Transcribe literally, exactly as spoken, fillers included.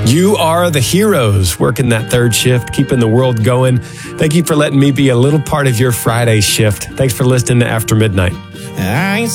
You are the heroes working that third shift, keeping the world going. Thank you for letting me be a little part of your Friday shift. Thanks for listening to After Midnight. I